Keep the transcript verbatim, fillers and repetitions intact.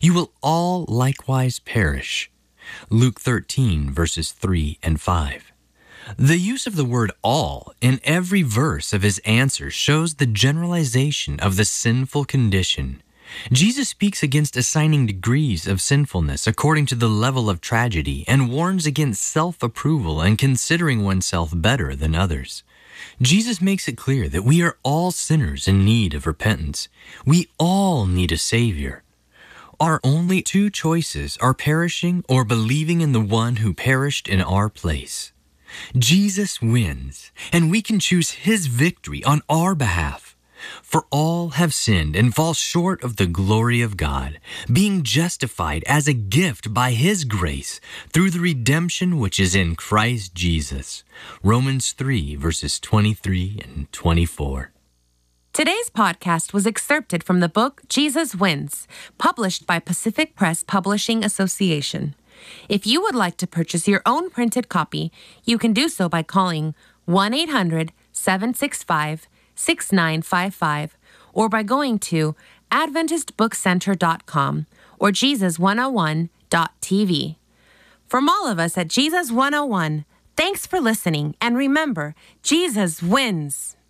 You will all likewise perish. Luke thirteen, verses three and five. The use of the word all in every verse of his answer shows the generalization of the sinful condition. Jesus speaks against assigning degrees of sinfulness according to the level of tragedy and warns against self-approval and considering oneself better than others. Jesus makes it clear that we are all sinners in need of repentance. We all need a Savior. Our only two choices are perishing or believing in the one who perished in our place. Jesus wins, and we can choose his victory on our behalf. For all have sinned and fall short of the glory of God, being justified as a gift by his grace through the redemption which is in Christ Jesus. Romans three, verses twenty-three and twenty-four. Today's podcast was excerpted from the book Jesus Wins, published by Pacific Press Publishing Association. If you would like to purchase your own printed copy, you can do so by calling one eight hundred, seven six five, six nine five five or by going to adventist book center dot com or jesus one oh one dot t v. From all of us at Jesus one oh one, thanks for listening, and remember, Jesus wins!